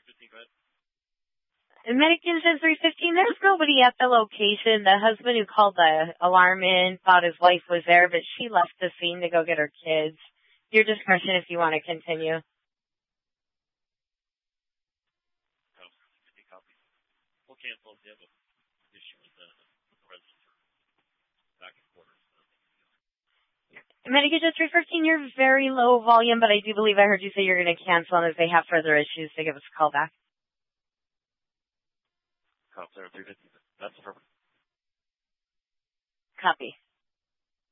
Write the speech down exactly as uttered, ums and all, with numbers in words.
And Medican says three fifteen, there's nobody at the location. The husband who called the alarm in thought his wife was there, but she left the scene to go get her kids. Your discretion if you want to continue. We'll cancel if you have an issue with the resident back and forth. Medicaid just three fifteen, you're very low volume, but I do believe I heard you say you're going to cancel, and if they have further issues, to give us a call back. Call clear three fifty. That's perfect. Copy.